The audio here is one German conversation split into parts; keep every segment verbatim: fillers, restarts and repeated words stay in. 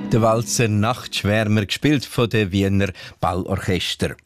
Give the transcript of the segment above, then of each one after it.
Der Walzer Nachtschwärmer, gespielt von den Wiener Ballorchester.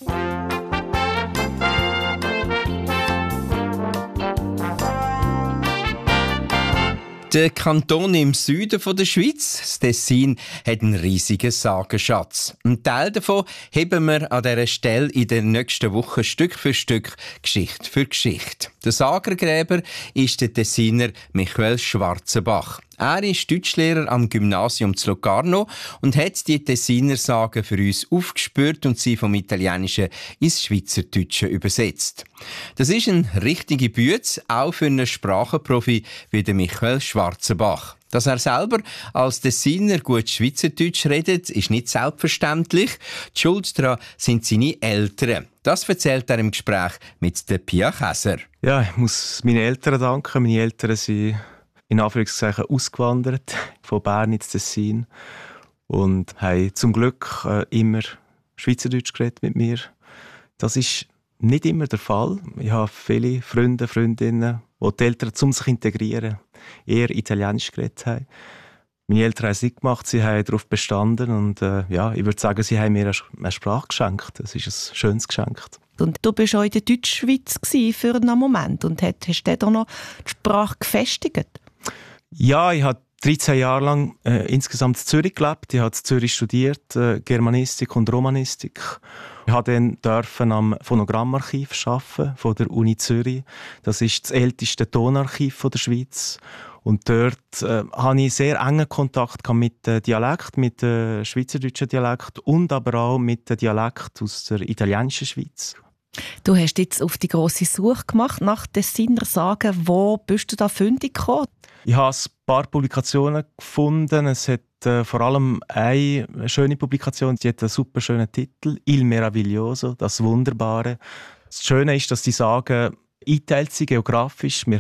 Der Kanton im Süden der Schweiz, das Tessin, hat einen riesigen Sagenschatz. Ein Teil davon heben wir an dieser Stelle in den nächsten Wochen Stück für Stück, Geschichte für Geschichte. Der Sagergräber ist der Tessiner Michael Schwarzenbach. Er ist Deutschlehrer am Gymnasium zu Locarno und hat die Tessiner Sagen für uns aufgespürt und sie vom Italienischen ins Schweizerdeutsche übersetzt. Das ist ein richtige Bütze, auch für einen Sprachenprofi wie der Michael Schwarzenbach. Dass er selber als Tessiner gut Schweizerdeutsch redet, ist nicht selbstverständlich. Die Schuld daran sind seine Eltern. Das erzählt er im Gespräch mit der Pia Käser. Ja, ich muss meinen Eltern danken. Meine Eltern sind in Anführungszeichen ausgewandert, von Bern ins Tessin. Und haben zum Glück äh, immer Schweizerdeutsch geredet mit mir. Das ist nicht immer der Fall. Ich habe viele Freunde, Freundinnen, die die Eltern, um sich zu integrieren, eher Italienisch geredet haben. Meine Eltern haben es nicht gemacht, sie haben darauf bestanden. Und äh, ja, ich würde sagen, sie haben mir eine Sprache geschenkt. Es ist ein schönes Geschenk. Und du warst auch in der Deutschschweiz für einen Moment und hast dann noch die Sprache gefestigt? Ja, ich habe dreizehn Jahre lang äh, insgesamt in Zürich gelebt. Ich habe in Zürich studiert, äh, Germanistik und Romanistik. Ich durfte dann dürfen am Phonogrammarchiv arbeiten von der Uni Zürich. Das ist das älteste Tonarchiv von der Schweiz. Und dort äh, hatte ich sehr engen Kontakt mit dem Dialekt, mit dem schweizerdeutschen Dialekt und aber auch mit dem Dialekt aus der italienischen Schweiz. Du hast jetzt auf die grosse Suche gemacht nach Tessiner Sagen. Wo bist du da fündig gekommen? Ich habe ein paar Publikationen gefunden. Es hat äh, vor allem eine schöne Publikation, die hat einen super schönen Titel, «Il Meraviglioso», das Wunderbare. Das Schöne ist, dass die Sagen eingeteilt sind, geografisch. Wir